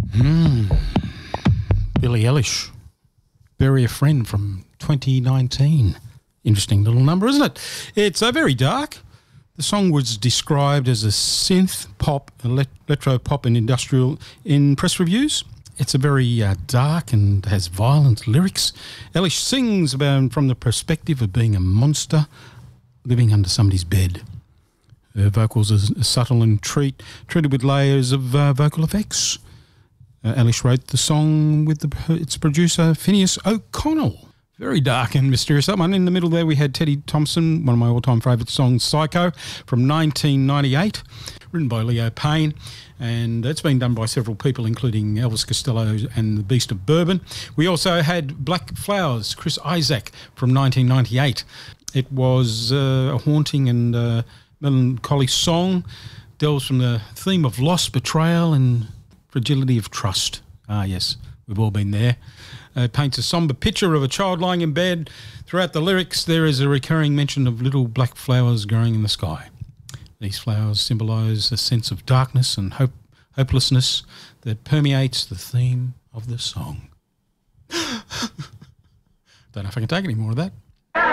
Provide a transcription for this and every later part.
Billie Eilish, Bury a Friend from 2019. Interesting little number, isn't it? It's very dark. The song was described as a synth pop, electro pop and industrial in press reviews. It's a very dark and has violent lyrics. Eilish sings about from the perspective of being a monster living under somebody's bed. Her vocals are subtle and treated with layers of vocal effects. Eilish wrote the song with its producer, Phineas O'Connell. Very dark and mysterious. And in the middle there we had Teddy Thompson, one of my all-time favourite songs, Psycho, from 1998, written by Leo Payne. And it's been done by several people, including Elvis Costello and the Beast of Bourbon. We also had Black Flowers, Chris Isaak, from 1998. It was a haunting and melancholy song, delves from the theme of loss, betrayal and fragility of trust. Ah, yes, we've all been there. It paints a sombre picture of a child lying in bed. Throughout the lyrics, there is a recurring mention of little black flowers growing in the sky. These flowers symbolise a sense of darkness and hopelessness that permeates the theme of the song. Don't know if I can take any more of that.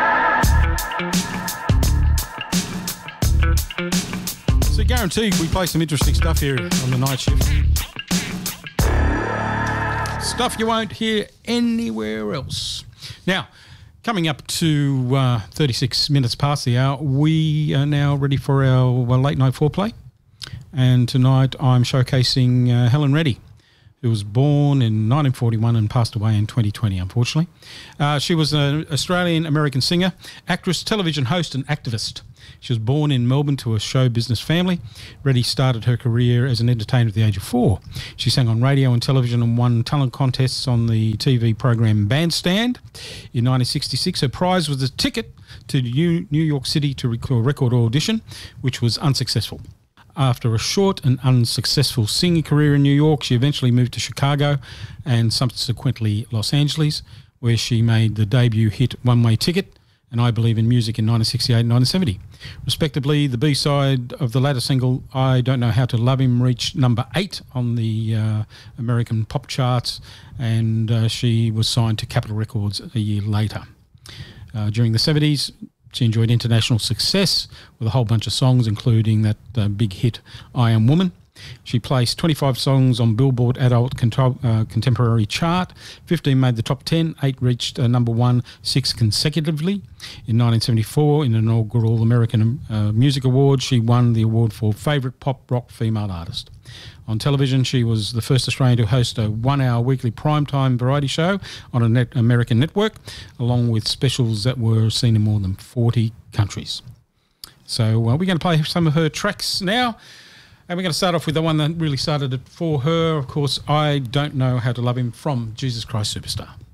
So guaranteed we play some interesting stuff here on the night shift. Stuff you won't hear anywhere else. Now, coming up to 36 minutes past the hour, we are now ready for our late night foreplay. And tonight I'm showcasing Helen Reddy, who was born in 1941 and passed away in 2020, unfortunately. She was an Australian-American singer, actress, television host and activist. She was born in Melbourne to a show business family. Reddy started her career as an entertainer at the age of 4. She sang on radio and television and won talent contests on the TV program Bandstand. In 1966, her prize was a ticket to New York City to record audition, which was unsuccessful. After a short and unsuccessful singing career in New York, she eventually moved to Chicago and subsequently Los Angeles, where she made the debut hit One Way Ticket and I Believe in Music in 1968 and 1970. Respectively, the B-side of the latter single, I Don't Know How to Love Him, reached number 8 on the American pop charts, and she was signed to Capitol Records a year later. During the 70s, she enjoyed international success with a whole bunch of songs, including that big hit I Am Woman. She placed 25 songs on Billboard Adult Contemporary chart. 15 made the top 10, 8 reached number 1, 6 consecutively. In 1974, in the inaugural American Music Awards, she won the award for Favourite Pop Rock Female Artist. On television, she was the first Australian to host a 1-hour weekly primetime variety show on an American network, along with specials that were seen in more than 40 countries. So we're going to play some of her tracks now. And we're going to start off with the one that really started it for her. Of course, I Don't Know How to Love Him from Jesus Christ Superstar.